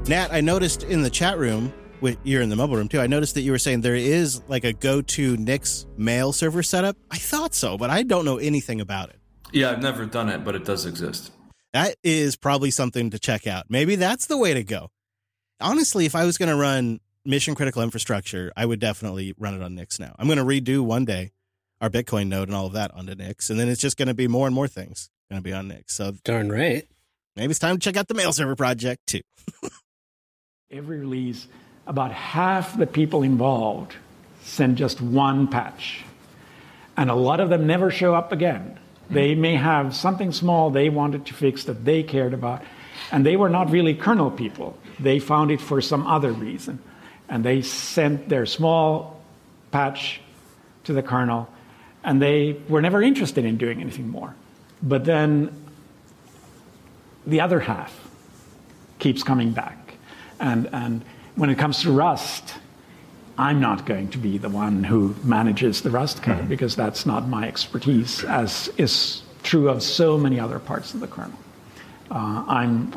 Nat, I noticed in the chat room, you're in the mobile room too, I noticed that you were saying there is like a go-to Nix mail server setup. I thought so, but I don't know anything about it. Yeah, I've never done it, but it does exist. That is probably something to check out. Maybe that's the way to go. Honestly, if I was going to run mission critical infrastructure, I would definitely run it on Nix now. I'm going to redo one day our Bitcoin node and all of that onto Nix, and then it's just going to be more and more things going to be on Nix. So darn right. Maybe it's time to check out the mail server project too. Every release, about half the people involved send just one patch. And a lot of them never show up again. They may have something small they wanted to fix that they cared about, and they were not really kernel people. They found it for some other reason. And they sent their small patch to the kernel, and they were never interested in doing anything more. But then the other half keeps coming back. And when it comes to Rust, I'm not going to be the one who manages the Rust code because that's not my expertise, as is true of so many other parts of the kernel. I'm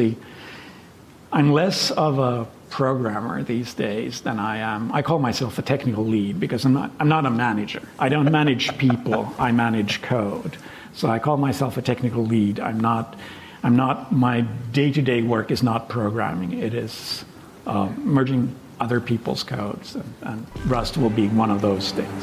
less of a programmer these days than I am. I call myself a technical lead because I'm not a manager. I don't manage people, I manage code. So I call myself a technical lead. My day-to-day work is not programming. It is merging other people's codes, and Rust will be one of those things.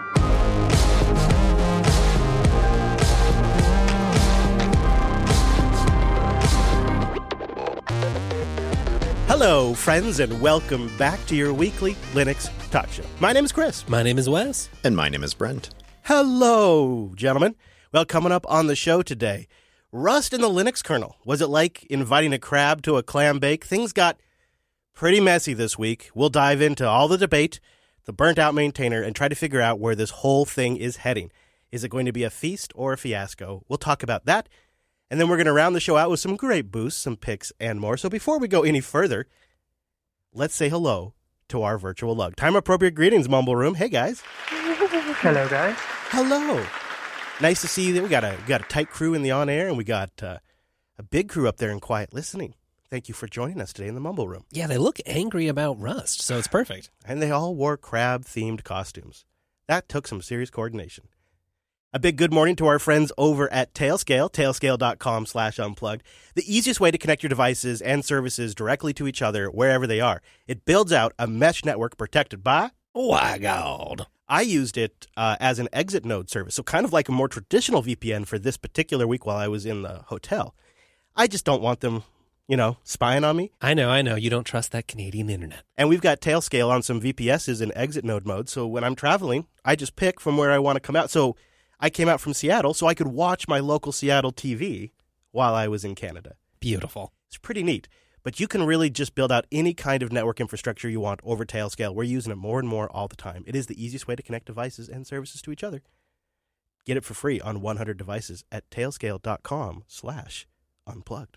Hello, friends, and welcome back to your weekly Linux Talk Show. My name is Chris. My name is Wes. And my name is Brent. Hello, gentlemen. Well, coming up on the show today, Rust in the Linux kernel. Was it like inviting a crab to a clam bake? Things got pretty messy this week. We'll dive into all the debate, the burnt-out maintainer, and try to figure out where this whole thing is heading. Is it going to be a feast or a fiasco? We'll talk about that. And then we're going to round the show out with some great boosts, some picks, and more. So before we go any further, let's say hello to our virtual lug. Time-appropriate greetings, Mumble Room. Hey, guys. Hello, guys. Hello. Nice to see that we got a tight crew in the on-air, and we got a big crew up there in quiet listening. Thank you for joining us today in the Mumble Room. Yeah, they look angry about Rust, so it's perfect. And they all wore crab-themed costumes. That took some serious coordination. A big good morning to our friends over at Tailscale, tailscale.com/unplugged. The easiest way to connect your devices and services directly to each other wherever they are. It builds out a mesh network protected by WireGuard. I used it as an exit node service, so kind of like a more traditional VPN for this particular week while I was in the hotel. I just don't want them, spying on me. I know. You don't trust that Canadian internet. And we've got Tailscale on some VPSs in exit node mode, so when I'm traveling, I just pick from where I want to come out. So I came out from Seattle so I could watch my local Seattle TV while I was in Canada. Beautiful. It's pretty neat. But you can really just build out any kind of network infrastructure you want over Tailscale. We're using it more and more all the time. It is the easiest way to connect devices and services to each other. Get it for free on 100 devices at tailscale.com/unplugged.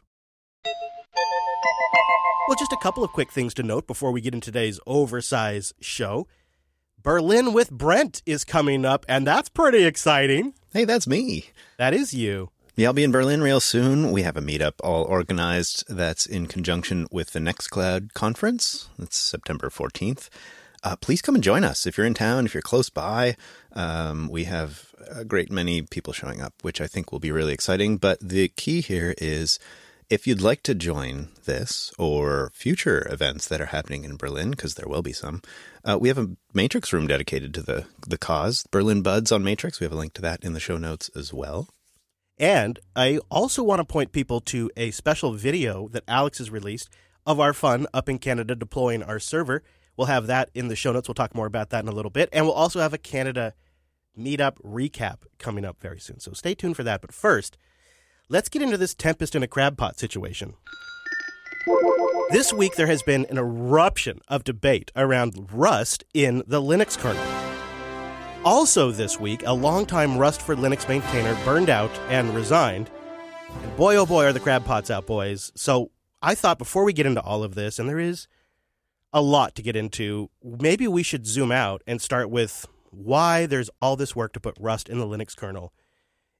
Well, just a couple of quick things to note before we get into today's oversized show. Berlin with Brent is coming up, and that's pretty exciting. Hey, that's me. That is you. Yeah, I'll be in Berlin real soon. We have a meetup all organized that's in conjunction with the Nextcloud conference. That's September 14th. Please come and join us. If you're in town, if you're close by, we have a great many people showing up, which I think will be really exciting. But the key here is if you'd like to join this or future events that are happening in Berlin, because there will be some, we have a Matrix room dedicated to the cause, Berlin Buds on Matrix. We have a link to that in the show notes as well. And I also want to point people to a special video that Alex has released of our fun up in Canada deploying our server. We'll have that in the show notes. We'll talk more about that in a little bit. And we'll also have a Canada meetup recap coming up very soon. So stay tuned for that. But first, let's get into this tempest in a crab pot situation. This week, there has been an eruption of debate around Rust in the Linux kernel. Also this week, a longtime Rust for Linux maintainer burned out and resigned. And boy, oh boy, are the crab pots out, boys. So I thought before we get into all of this, and there is a lot to get into, maybe we should zoom out and start with why there's all this work to put Rust in the Linux kernel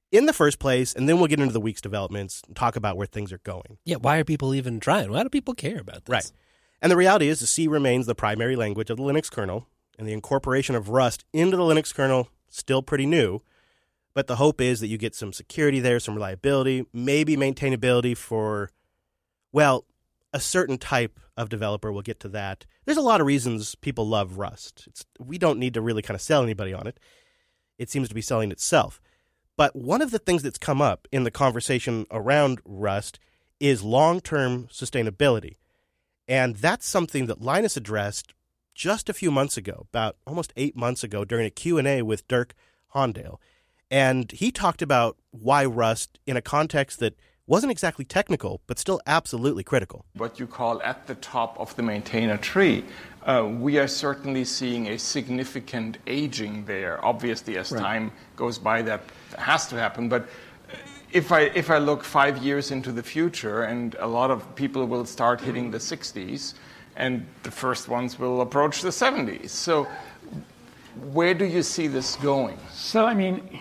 in the first place, and then we'll get into the week's developments and talk about where things are going. Yeah, why are people even trying? Why do people care about this? Right. And the reality is the C remains the primary language of the Linux kernel, and the incorporation of Rust into the Linux kernel still pretty new. But the hope is that you get some security there, some reliability, maybe maintainability for, well, a certain type of developer. We'll get to that. There's a lot of reasons people love Rust. We don't need to really kind of sell anybody on it. It seems to be selling itself. But one of the things that's come up in the conversation around Rust is long-term sustainability. And that's something that Linus addressed just a few months ago, about almost 8 months ago, during a Q&A with Dirk Hondale. And he talked about why Rust, in a context that wasn't exactly technical, but still absolutely critical. What you call at the top of the maintainer tree, we are certainly seeing a significant aging there. Obviously, as time goes by, that has to happen. But if I look 5 years into the future, and a lot of people will start hitting the 60s, and the first ones will approach the 70s. So where do you see this going? So, I mean,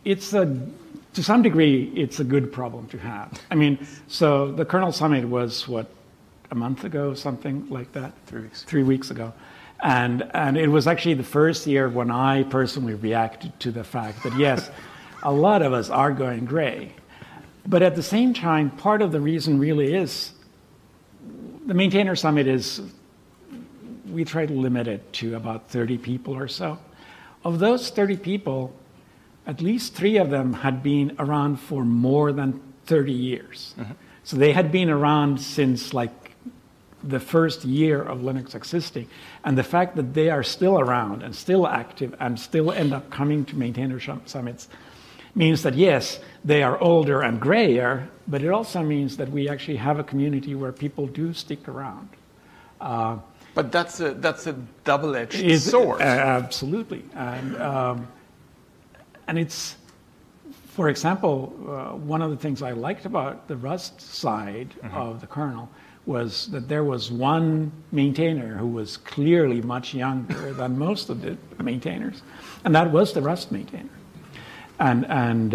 to some degree, it's a good problem to have. I mean, so the kernel summit was, what, a month ago, something like that? 3 weeks. 3 weeks ago. And it was actually the first year when I personally reacted to the fact that, yes, a lot of us are going gray. But at the same time, part of the reason really is the maintainer summit is, we try to limit it to about 30 people or so. Of those 30 people, at least 3 of them had been around for more than 30 years. Mm-hmm. So they had been around since like the first year of Linux existing. And the fact that they are still around and still active and still end up coming to maintainer summits means that, yes, they are older and grayer, but it also means that we actually have a community where people do stick around. But that's a double-edged sword. Absolutely. And it's, for example, one of the things I liked about the Rust side of the kernel was that there was one maintainer who was clearly much younger than most of the maintainers, and that was the Rust maintainer. And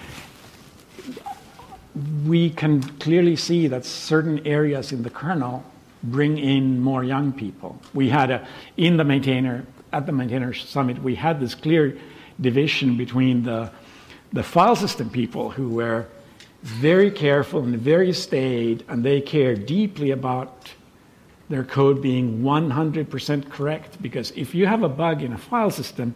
we can clearly see that certain areas in the kernel bring in more young people. We had at the maintainer summit, we had this clear division between the file system people who were very careful and very staid, and they care deeply about their code being 100% correct, because if you have a bug in a file system,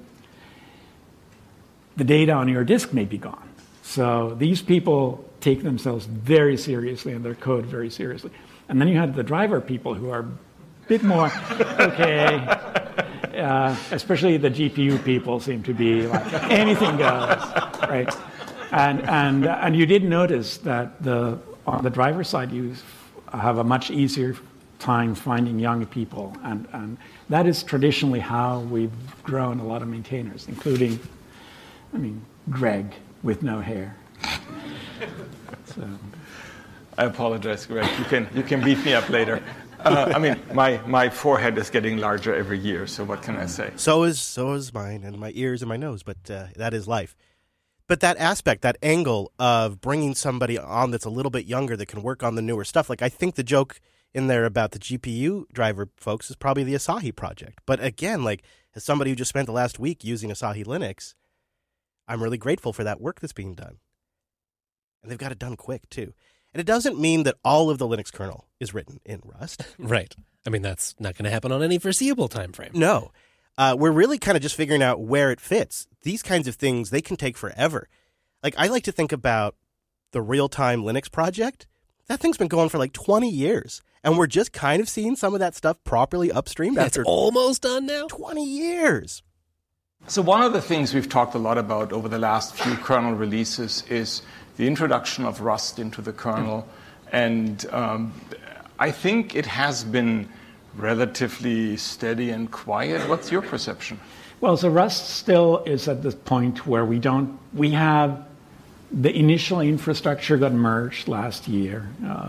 the data on your disk may be gone. So these people take themselves very seriously and their code very seriously. And then you had the driver people who are a bit more, okay, especially the GPU people seem to be like, anything goes, right? And you did notice that on the driver side, you have a much easier time finding young people. And that is traditionally how we've grown a lot of maintainers, including, Greg with no hair. So. I apologize, Greg. You can beat me up later. My forehead is getting larger every year, so what can I say? So is mine, and my ears and my nose, but that is life. But that aspect, that angle of bringing somebody on that's a little bit younger that can work on the newer stuff, like I think the joke in there about the GPU driver folks is probably the Asahi project. But again, like as somebody who just spent the last week using Asahi Linux, I'm really grateful for that work that's being done. And they've got it done quick, too. And it doesn't mean that all of the Linux kernel is written in Rust. Right. That's not going to happen on any foreseeable time frame. No. We're really kind of just figuring out where it fits. These kinds of things, they can take forever. Like, I like to think about the real-time Linux project. That thing's been going for like 20 years. And we're just kind of seeing some of that stuff properly upstreamed after It's almost done now? 20 years. So one of the things we've talked a lot about over the last few kernel releases is the introduction of Rust into the kernel. And I think it has been relatively steady and quiet. What's your perception? Well, so Rust still is at the point where we have the initial infrastructure got merged last year.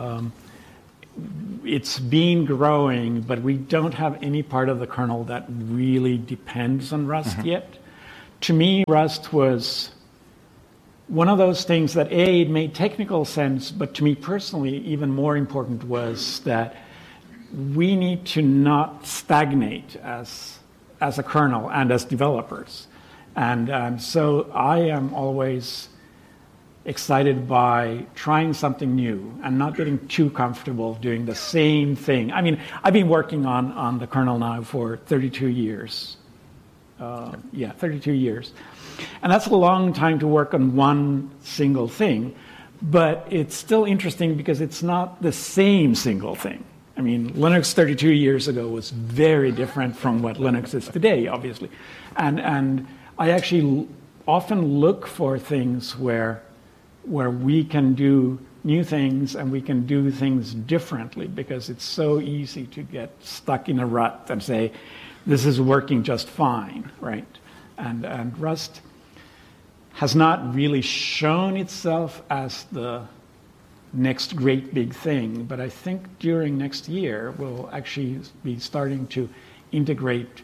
It's been growing, but we don't have any part of the kernel that really depends on Rust yet. To me, Rust was one of those things that, it made technical sense, but to me personally, even more important was that we need to not stagnate as a kernel and as developers. And so I am always excited by trying something new and not getting too comfortable doing the same thing. I mean, I've been working on the kernel now for 32 years. 32 years. And that's a long time to work on one single thing, but it's still interesting because it's not the same single thing. I mean, Linux 32 years ago was very different from what Linux is today, obviously. And I actually often look for things where we can do new things and we can do things differently, because it's so easy to get stuck in a rut and say, this is working just fine, right? And Rust has not really shown itself as the next great big thing, but I think during next year we'll actually be starting to integrate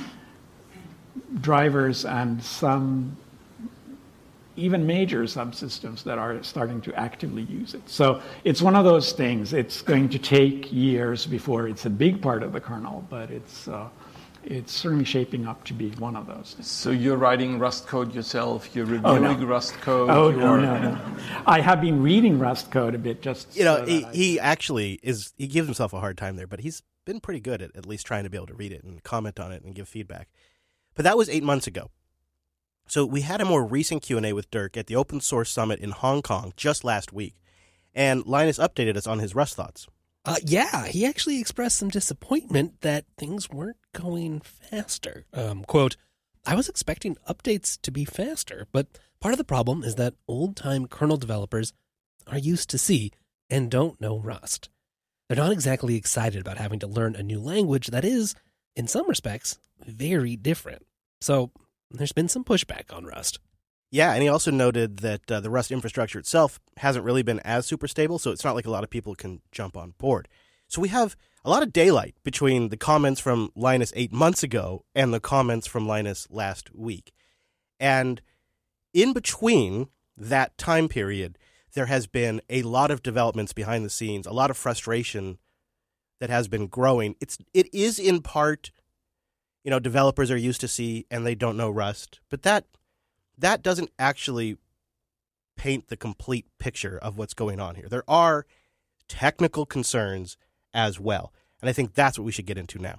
drivers and some even major subsystems that are starting to actively use it. So it's one of those things. It's going to take years before it's a big part of the kernel, but it's certainly shaping up to be one of those things. So you're writing Rust code yourself, you're reviewing Rust code? No. I have been reading Rust code a bit just he actually is, he gives himself a hard time there, but he's been pretty good at least trying to be able to read it and comment on it and give feedback. But that was 8 months ago. So we had a more recent Q&A with Dirk at the Open Source Summit in Hong Kong just last week, and Linus updated us on his Rust thoughts. He actually expressed some disappointment that things weren't going faster. Quote, I was expecting updates to be faster, but part of the problem is that old-time kernel developers are used to C and don't know Rust. They're not exactly excited about having to learn a new language that is, in some respects, very different. So there's been some pushback on Rust. Yeah, and he also noted that the Rust infrastructure itself hasn't really been as super stable, so it's not like a lot of people can jump on board. So we have a lot of daylight between the comments from Linus 8 months ago and the comments from Linus last week. And in between that time period, there has been a lot of developments behind the scenes, a lot of frustration that has been growing. It is in part, developers are used to C and they don't know Rust, but that doesn't actually paint the complete picture of what's going on here. There are technical concerns as well, and I think that's what we should get into now.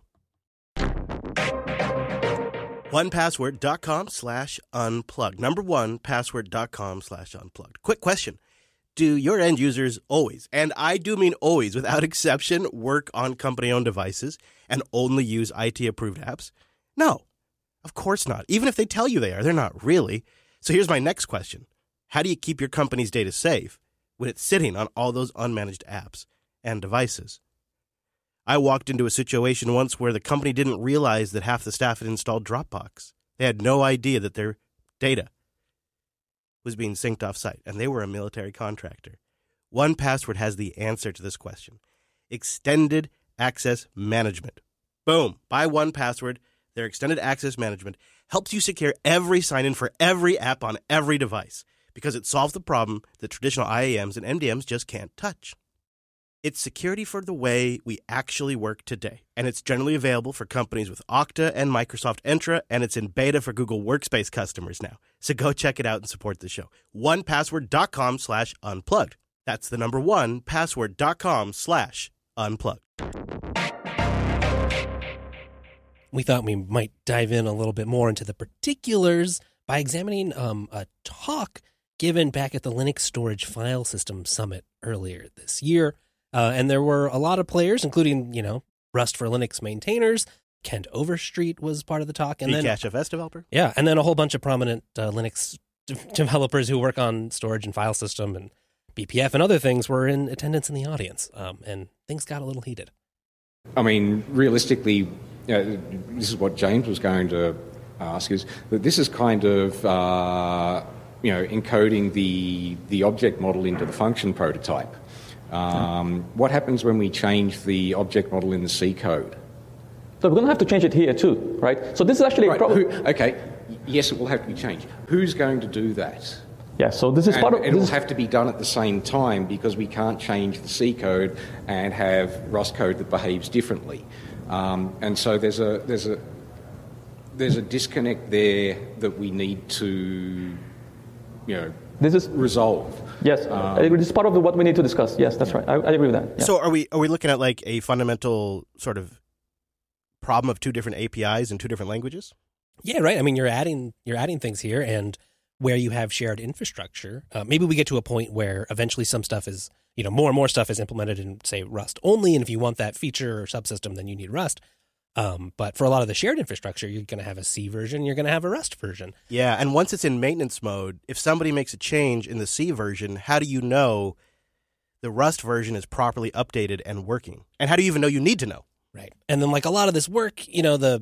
1password.com/unplugged. Number 1password.com/unplugged. Quick question. Do your end users always, and I do mean always, without exception, work on company-owned devices and only use IT-approved apps? No, of course not. Even if they tell you they are, they're not really. So here's my next question. How do you keep your company's data safe when it's sitting on all those unmanaged apps and devices? I walked into a situation once where the company didn't realize that half the staff had installed Dropbox. They had no idea that their data was being synced off-site, and they were a military contractor. 1Password has the answer to this question. Extended Access Management. Boom. Buy 1Password. Their Extended Access Management helps you secure every sign-in for every app on every device because it solves the problem that traditional IAMs and MDMs just can't touch. It's security for the way we actually work today, and it's generally available for companies with Okta and Microsoft Entra, and it's in beta for Google Workspace customers now. So go check it out and support the show. 1password.com/unplugged. That's the number 1password.com/unplugged. We thought we might dive in a little bit more into the particulars by examining a talk given back at the Linux Storage File System Summit earlier this year. And there were a lot of players, including, Rust for Linux maintainers. Kent Overstreet was part of the talk. And Bcachefs developer. Yeah, and then a whole bunch of prominent Linux developers who work on storage and file system and BPF and other things were in attendance in the audience. And things got a little heated. I mean, realistically, this is what James was going to ask, is that this is kind of, encoding the object model into the function prototype. What happens when we change the object model in the C code? So we're going to have to change it here too, right? So this is actually a problem. Okay, yes, it will have to be changed. Who's going to do that? Yeah, so this is part of... It'll have to be done at the same time because we can't change the C code and have Rust code that behaves differently. And so there's a disconnect there that we need to, resolve. Yes, this is part of what we need to discuss. Yes, that's right. I agree with that. Yeah. So are we looking at like a fundamental sort of problem of two different APIs in two different languages? Yeah, right. I mean, you're adding things here, and where you have shared infrastructure, maybe we get to a point where eventually some stuff is, more and more stuff is implemented in, say, Rust only, and if you want that feature or subsystem, then you need Rust. But for a lot of the shared infrastructure, you're going to have a C version, you're going to have a Rust version. Yeah, and once it's in maintenance mode, if somebody makes a change in the C version, how do you know the Rust version is properly updated and working? And how do you even know you need to know? Right. And then like a lot of this work, a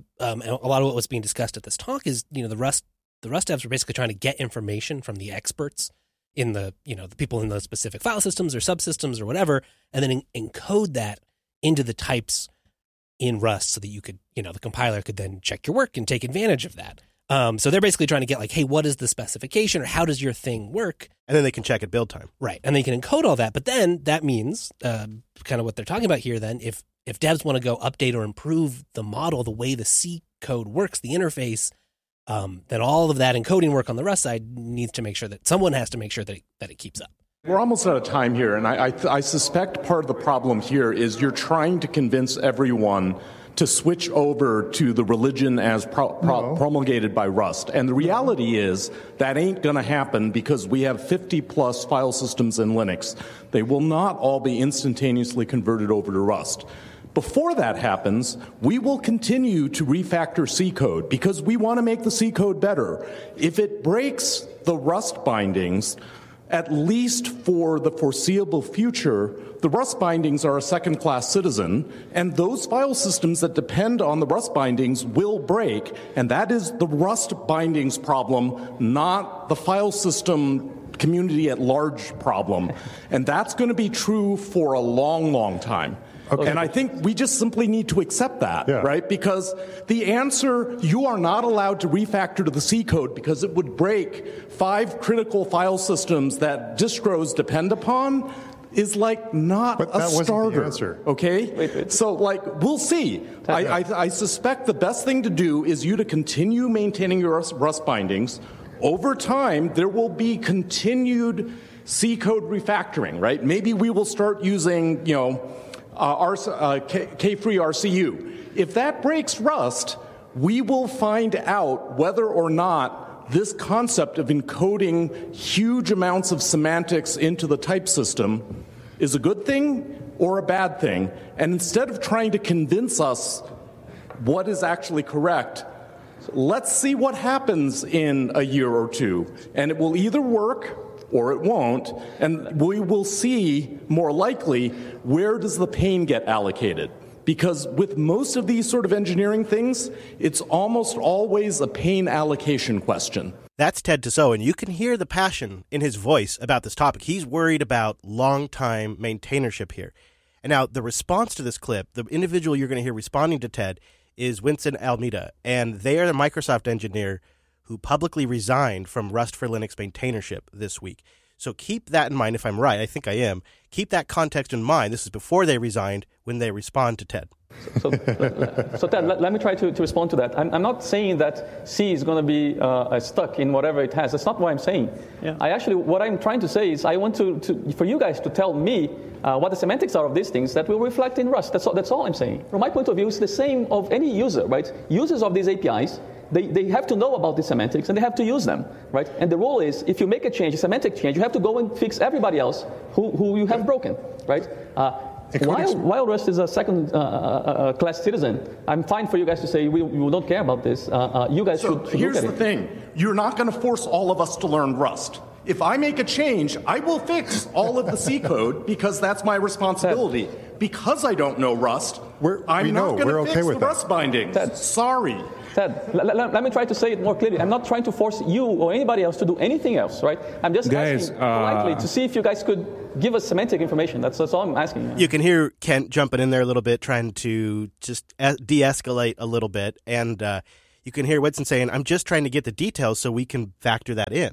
lot of what was being discussed at this talk is, the Rust devs are basically trying to get information from the experts in the people in those specific file systems or subsystems or whatever, and then encode that into the types in Rust so that you could, the compiler could then check your work and take advantage of that. So they're basically trying to get like, hey, what is the specification or how does your thing work? And then they can check at build time. Right. And they can encode all that. But then that means kind of what they're talking about here then, if devs want to go update or improve the model, the way the C code works, the interface, then all of that encoding work on the Rust side needs to make sure that someone has to make sure that it keeps up. We're almost out of time here, and I suspect part of the problem here is you're trying to convince everyone to switch over to the religion as promulgated by Rust. And the reality is that ain't going to happen because we have 50-plus file systems in Linux. They will not all be instantaneously converted over to Rust. Before that happens, we will continue to refactor C code because we want to make the C code better. If it breaks the Rust bindings, at least for the foreseeable future, the Rust bindings are a second-class citizen, and those file systems that depend on the Rust bindings will break, and that is the Rust bindings problem, not the file system community at large problem. And that's going to be true for a long, long time. Okay. And I think we just simply need to accept that, right? Because the answer, you are not allowed to refactor to the C code because it would break 5 critical file systems that distros depend upon, is like not a starter. The answer. Okay? Wait. So we'll see. I suspect the best thing to do is you to continue maintaining your Rust bindings. Over time, there will be continued C code refactoring, right? Maybe we will start using, K-free RCU. If that breaks Rust, we will find out whether or not this concept of encoding huge amounts of semantics into the type system is a good thing or a bad thing. And instead of trying to convince us what is actually correct, let's see what happens in a year or two. And it will either work or it won't, and we will see, more likely, where does the pain get allocated? Because with most of these sort of engineering things, it's almost always a pain allocation question. That's Ted Tissot, and you can hear the passion in his voice about this topic. He's worried about long-time maintainership here. And now, the response to this clip, the individual you're going to hear responding to Ted is Winston Almeida, and they are the Microsoft engineer who publicly resigned from Rust for Linux maintainership this week. So keep that in mind. If I'm right, I think I am. Keep that context in mind. This is before they resigned, when they respond to Ted. So Ted, let me try to respond to that. I'm not saying that C is going to be stuck in whatever it has. That's not what I'm saying. Yeah. What I'm trying to say is I want for you guys to tell me what the semantics are of these things that will reflect in Rust. That's all I'm saying. From my point of view, it's the same of any user, right? Users of these APIs, they have to know about the semantics and they have to use them, right? And the rule is, if you make a semantic change, you have to go and fix everybody else who you have broken, right? While Rust is a second-class citizen, I'm fine for you guys to say we don't care about this. You guys should look at it. Here's the thing. You're not going to force all of us to learn Rust. If I make a change, I will fix all of the C code because that's my responsibility. Because I don't know Rust, I'm not going to fix the Rust bindings. Sorry. Ted, let me try to say it more clearly. I'm not trying to force you or anybody else to do anything else, right? I'm just asking politely to see if you guys could give us semantic information. That's all I'm asking. You can hear Kent jumping in there a little bit, trying to just de-escalate a little bit. And you can hear Winston saying, I'm just trying to get the details so we can factor that in.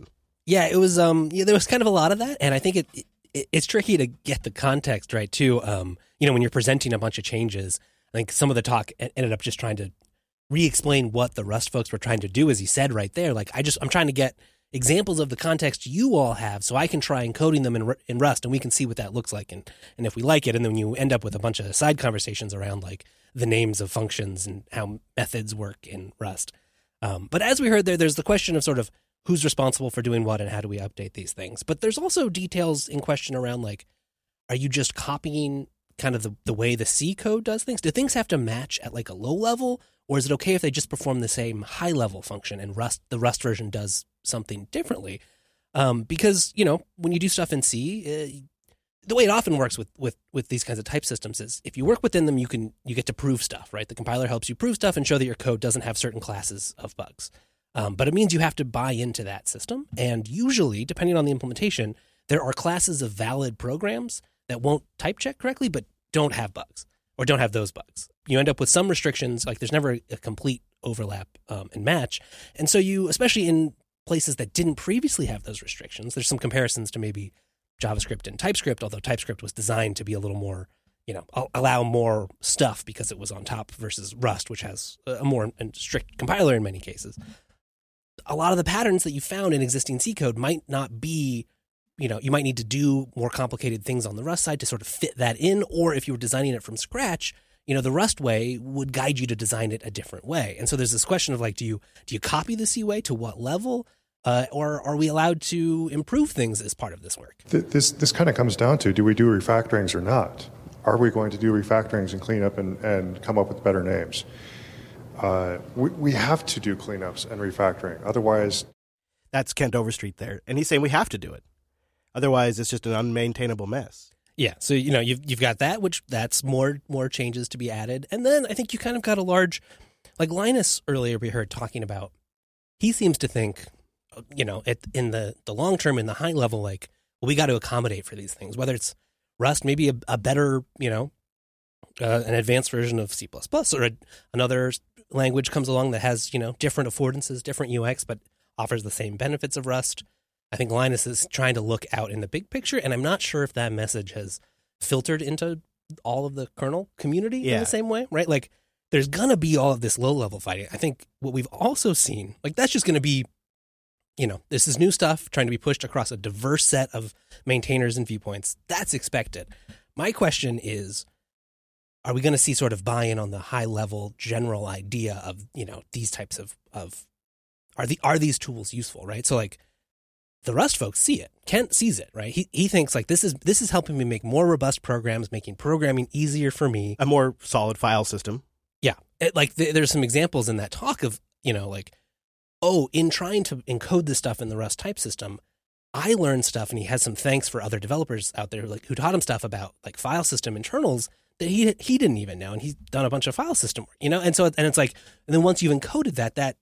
Yeah, it was. There was kind of a lot of that, and I think it's tricky to get the context right too. When you're presenting a bunch of changes, I think some of the talk ended up just trying to re-explain what the Rust folks were trying to do, as he said right there. Like, I'm trying to get examples of the context you all have, so I can try encoding them in Rust, and we can see what that looks like, and if we like it, and then you end up with a bunch of side conversations around like the names of functions and how methods work in Rust. But as we heard there's the question of sort of who's responsible for doing what and how do we update these things. But there's also details in question around, like, are you just copying kind of the way the C code does things? Do things have to match at like a low level, or is it okay if they just perform the same high level function and the Rust version does something differently? Because, when you do stuff in C, the way it often works with these kinds of type systems is if you work within them, you get to prove stuff, right? The compiler helps you prove stuff and show that your code doesn't have certain classes of bugs. But it means you have to buy into that system. And usually, depending on the implementation, there are classes of valid programs that won't type check correctly, but don't have bugs or don't have those bugs. You end up with some restrictions, like there's never a complete overlap and match. And so you, especially in places that didn't previously have those restrictions, there's some comparisons to maybe JavaScript and TypeScript, although TypeScript was designed to be a little more, allow more stuff because it was on top versus Rust, which has a more strict compiler in many cases. A lot of the patterns that you found in existing C code might not be, you might need to do more complicated things on the Rust side to sort of fit that in. Or if you were designing it from scratch, the Rust way would guide you to design it a different way. And so there's this question of like, do you copy the C way to what level? Or are we allowed to improve things as part of this work? This kind of comes down to, do we do refactorings or not? Are we going to do refactorings and clean up and come up with better names? We have to do cleanups and refactoring. Otherwise... That's Kent Overstreet there. And he's saying we have to do it. Otherwise, it's just an unmaintainable mess. Yeah, so, you've got that, which that's more changes to be added. And then I think you kind of got a large... Like Linus earlier we heard talking about, he seems to think, in the long term, in the high level, like, well, we got to accommodate for these things, whether it's Rust, maybe a better, an advanced version of C++, or another language comes along that has, different affordances, different UX, but offers the same benefits of Rust. I think Linus is trying to look out in the big picture, and I'm not sure if that message has filtered into all of the kernel community in the same way, right? Like, there's going to be all of this low-level fighting. I think what we've also seen, like, that's just going to be, this is new stuff trying to be pushed across a diverse set of maintainers and viewpoints. That's expected. My question is, are we going to see sort of buy-in on the high-level general idea of, these types of are these tools useful, right? So, like, the Rust folks see it. Kent sees it, right? He thinks, like, this is helping me make more robust programs, making programming easier for me. A more solid file system. Yeah. There's some examples in that talk of, in trying to encode this stuff in the Rust type system, I learned stuff, and he has some thanks for other developers out there who taught him stuff about like file system internals that he didn't even know, and he's done a bunch of file system work, and it's like, and then once you've encoded that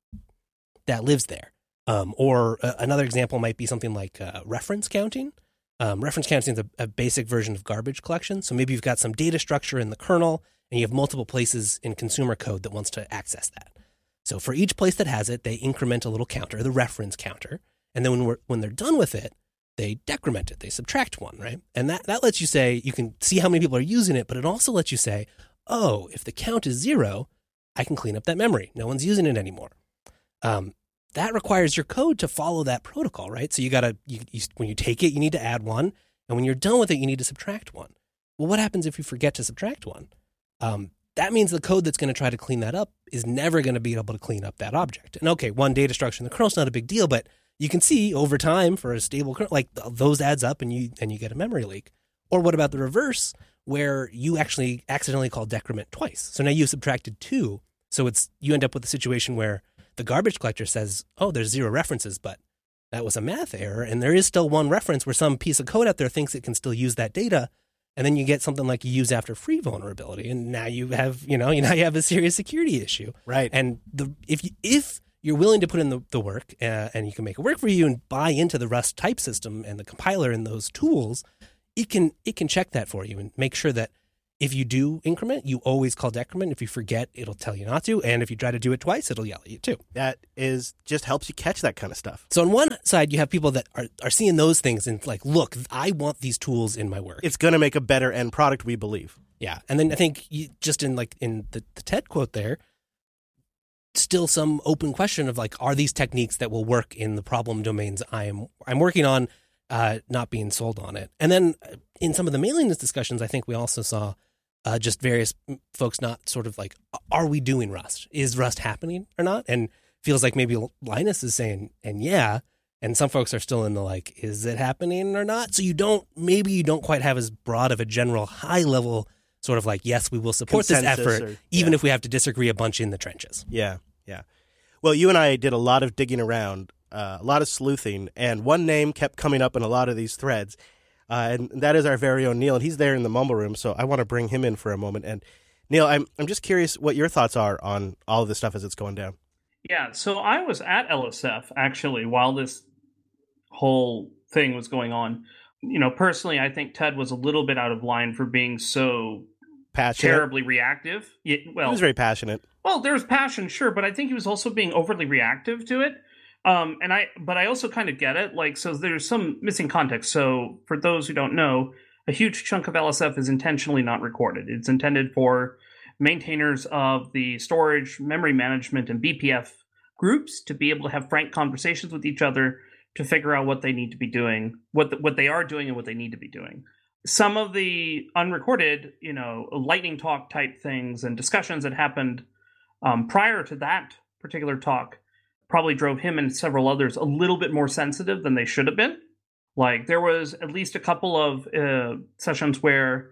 lives there. Or another example might be something like reference counting. Reference counting is a basic version of garbage collection. So maybe you've got some data structure in the kernel, and you have multiple places in consumer code that wants to access that. So for each place that has it, they increment a little counter, the reference counter. And then when they're done with it, they decrement it. They subtract one, right? And that lets you say, you can see how many people are using it, but it also lets you say, oh, if the count is 0, I can clean up that memory. No one's using it anymore. That requires your code to follow that protocol, right? So when you take it, you need to add 1. And when you're done with it, you need to subtract 1. Well, what happens if you forget to subtract 1? That means the code that's going to try to clean that up is never going to be able to clean up that object. And okay, one data structure in the kernel is not a big deal, but you can see over time for a stable kernel, like those adds up and you get a memory leak. Or what about the reverse, where you actually accidentally call decrement twice? So now you've subtracted 2. So you end up with a situation where the garbage collector says, oh, there's 0 references, but that was a math error. And there is still one reference where some piece of code out there thinks it can still use that data. And then you get something like a use after free vulnerability. And now you have, now you have a serious security issue. Right. And if you're willing to put in the work and you can make it work for you and buy into the Rust type system and the compiler and those tools, it can check that for you and make sure that if you do increment, you always call decrement. If you forget, it'll tell you not to. And if you try to do it twice, it'll yell at you too. That is just helps you catch that kind of stuff. So on one side, you have people that are seeing those things and like, look, I want these tools in my work. It's going to make a better end product, we believe. Yeah. And then I think just in the TED quote there, still some open question of like, are these techniques that will work in the problem domains I'm working on, not being sold on it. And then in some of the mailing list discussions, I think we also saw just various folks not sort of like, are we doing Rust? Is Rust happening or not? And feels like maybe Linus is saying, and yeah, and some folks are still in the like, is it happening or not? So you don't quite have as broad of a general high level sort of like, yes, we will support this effort, even if we have to disagree a bunch in the trenches. Yeah, yeah. Well, you and I did a lot of digging around, a lot of sleuthing, and one name kept coming up in a lot of these threads. And that is our very own Neil, and he's there in the Mumble Room, so I want to bring him in for a moment. And Neil, I'm just curious what your thoughts are on all of this stuff as it's going down. Yeah, so I was at LSF, actually, while this whole thing was going on. You know, personally, I think Ted was a little bit out of line for being so passionate, terribly reactive. Yeah, well, he was very passionate. Well, there was passion, sure, but I think he was also being overly reactive to it. But I also kind of get it. Like, so there's some missing context. So for those who don't know, a huge chunk of LSF is intentionally not recorded. It's intended for maintainers of the storage, memory management, and BPF groups to be able to have frank conversations with each other to figure out what they need to be doing, what they are doing, and what they need to be doing. Some of the unrecorded, you know, lightning talk type things and discussions that happened prior to that particular talk probably drove him and several others a little bit more sensitive than they should have been. Like, there was at least a couple of sessions where,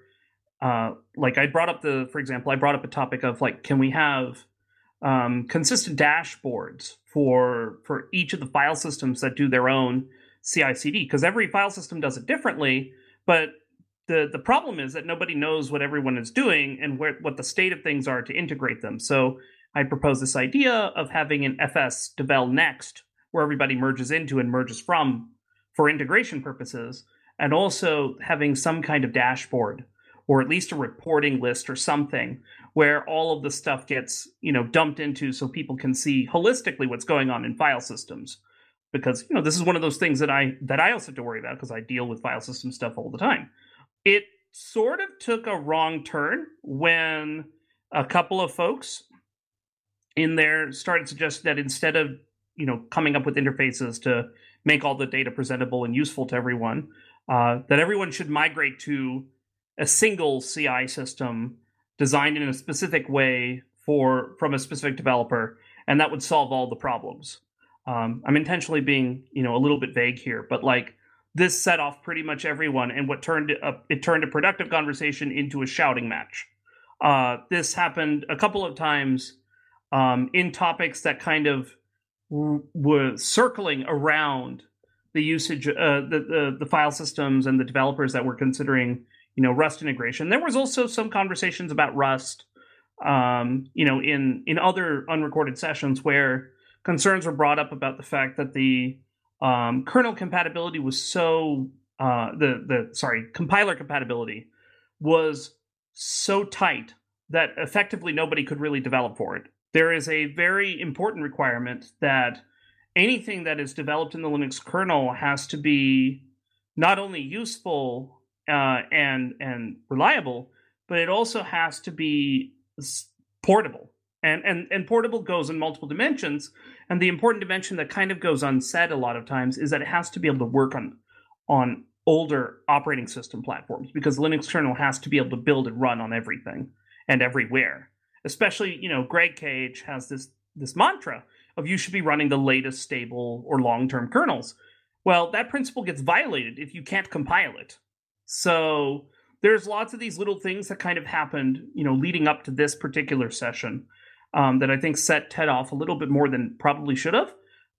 like, I brought up for example, I brought up a topic of, like, can we have consistent dashboards for each of the file systems that do their own CI/CD? Because every file system does it differently, but the problem is that nobody knows what everyone is doing and what the state of things are to integrate them. So I proposed this idea of having an FS devel next, where everybody merges into and merges from for integration purposes, and also having some kind of dashboard or at least a reporting list or something where all of the stuff gets, you know, dumped into so people can see holistically what's going on in file systems. Because, you know, this is one of those things that I also have to worry about because I deal with file system stuff all the time. It sort of took a wrong turn when a couple of folks in there started suggesting that instead of, you know, coming up with interfaces to make all the data presentable and useful to everyone, that everyone should migrate to a single CI system designed in a specific way from a specific developer, and that would solve all the problems. I'm intentionally being, you know, a little bit vague here, but like this set off pretty much everyone, and what turned a productive conversation into a shouting match. This happened a couple of times in topics that kind of were circling around the usage, the file systems and the developers that were considering, you know, Rust integration. There was also some conversations about Rust, you know, in other unrecorded sessions where concerns were brought up about the fact that the kernel compatibility was so compiler compatibility was so tight that effectively nobody could really develop for it. There is a very important requirement that anything that is developed in the Linux kernel has to be not only useful and reliable, but it also has to be portable. And portable goes in multiple dimensions. And the important dimension that kind of goes unsaid a lot of times is that it has to be able to work on older operating system platforms, because the Linux kernel has to be able to build and run on everything and everywhere. Especially, you know, Greg Cage has this mantra of you should be running the latest stable or long-term kernels. Well, that principle gets violated if you can't compile it. So there's lots of these little things that kind of happened, you know, leading up to this particular session that I think set Ted off a little bit more than probably should have.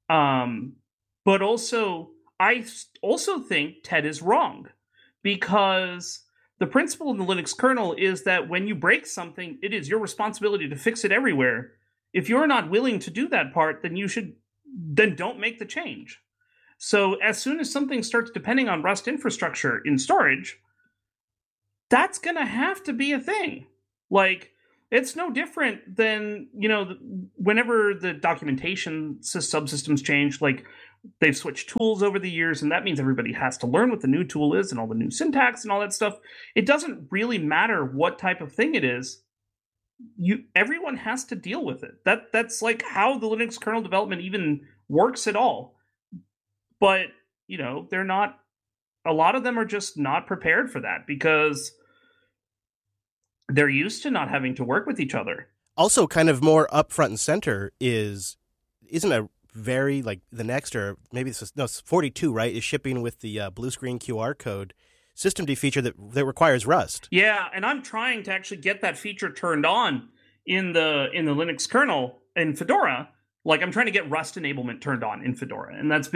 But also, I also think Ted is wrong, because the principle in the Linux kernel is that when you break something, it is your responsibility to fix it everywhere. If you're not willing to do that part, then don't make the change. So as soon as something starts depending on Rust infrastructure in storage, that's going to have to be a thing. Like, it's no different than, whenever the documentation subsystems change, like, they've switched tools over the years, and that means everybody has to learn what the new tool is and all the new syntax and all that stuff. It doesn't really matter what type of thing it is. Everyone has to deal with it. That's like how the Linux kernel development even works at all. But, they're not, a lot of them are just not prepared for that because they're used to not having to work with each other. Also, kind of more up front and center isn't a very, like, the next, or maybe it's 42, right, is shipping with the blue screen QR code systemd feature that requires Rust. Yeah, and I'm trying to actually get that feature turned on in the Linux kernel in Fedora. Like, I'm trying to get Rust enablement turned on in Fedora, and I've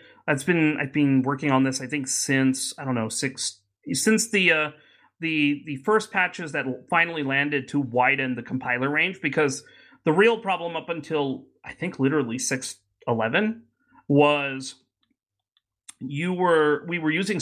been working on this, I think, since since the first patches that finally landed to widen the compiler range, because the real problem up until I think literally 6.11 was we were using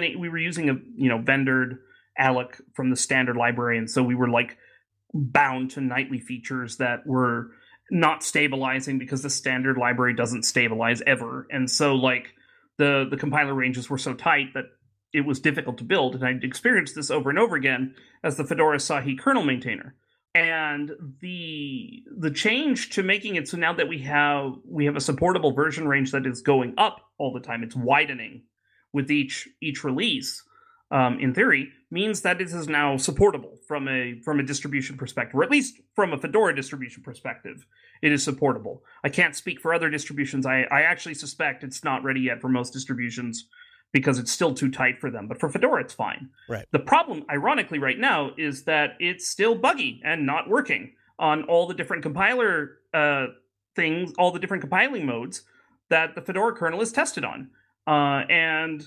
a vendored alloc from the standard library, and so we were like bound to nightly features that were not stabilizing because the standard library doesn't stabilize ever. And so like the compiler ranges were so tight that it was difficult to build. And I'd experienced this over and over again as the Fedora Asahi kernel maintainer. And the change to making it so now that we have a supportable version range that is going up all the time, it's widening with each release, in theory, means that it is now supportable from a distribution perspective, or at least from a Fedora distribution perspective, it is supportable. I can't speak for other distributions. I actually suspect it's not ready yet for most distributions because it's still too tight for them. But for Fedora, it's fine. Right. The problem, ironically, right now is that it's still buggy and not working on all the different compiler things, all the different compiling modes that the Fedora kernel is tested on. And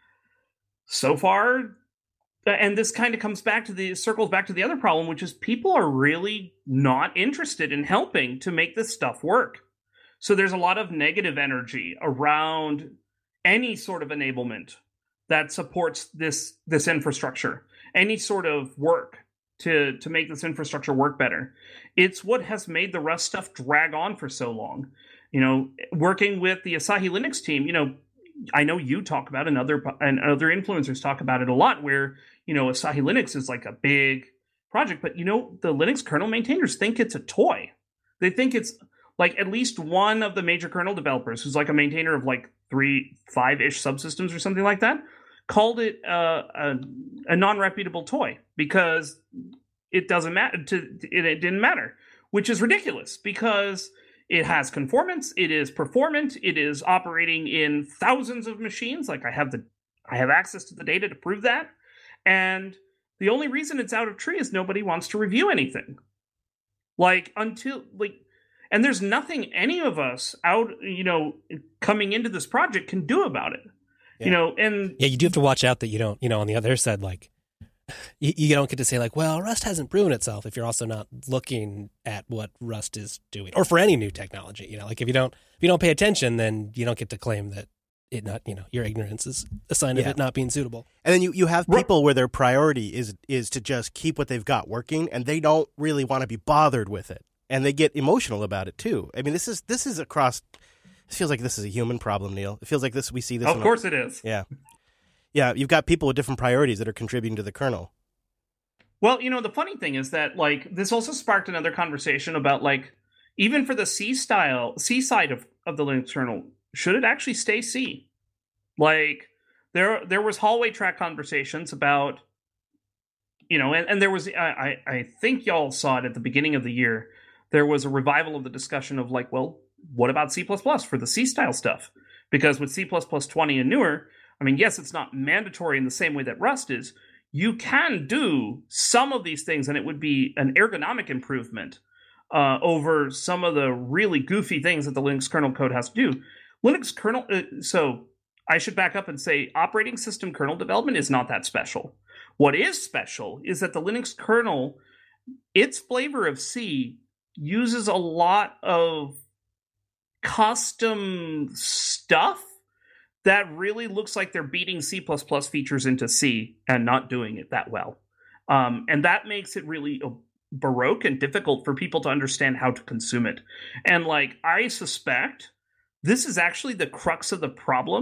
so far, and this kind of circles back to the other problem, which is people are really not interested in helping to make this stuff work. So there's a lot of negative energy around any sort of enablement that supports this infrastructure, any sort of work to make this infrastructure work better. It's what has made the Rust stuff drag on for so long. Working with the Asahi Linux team, I know you talk about it, and other influencers talk about it a lot, where, Asahi Linux is like a big project, but, the Linux kernel maintainers think it's a toy. They think it's like at least one of the major kernel developers who's like a maintainer of like 5-ish subsystems or something like that, called it a non-reputable toy because it doesn't matter. It didn't matter, which is ridiculous because it has conformance, it is performant, it is operating in thousands of machines. Like I have access to the data to prove that, and the only reason it's out of tree is nobody wants to review anything. And there's nothing any of us coming into this project can do about it. Yeah. You do have to watch out that you don't, on the other side, like, you don't get to say like, well, Rust hasn't proven itself if you're also not looking at what Rust is doing, or for any new technology. Like if you don't pay attention, then you don't get to claim that it not, your ignorance is a sign of it not being suitable. And then you have people where their priority is to just keep what they've got working, and they don't really want to be bothered with it, and they get emotional about it too. I mean, this is across. It feels like this is a human problem, Neil. It feels like we see this. Of course it is. Yeah. Yeah, you've got people with different priorities that are contributing to the kernel. Well, the funny thing is that, like, this also sparked another conversation about, like, even for the C side of the Linux kernel, should it actually stay C? Like, there was hallway track conversations about, and there was, I think y'all saw it at the beginning of the year, there was a revival of the discussion of, like, well, what about C++ for the C-style stuff? Because with C++ 20 and newer, I mean, yes, it's not mandatory in the same way that Rust is. You can do some of these things, and it would be an ergonomic improvement over some of the really goofy things that the Linux kernel code has to do. Linux kernel, so I should back up and say operating system kernel development is not that special. What is special is that the Linux kernel, its flavor of C, uses a lot of custom stuff that really looks like they're beating C++ features into C and not doing it that well. And that makes it really baroque and difficult for people to understand how to consume it. And like, I suspect this is actually the crux of the problem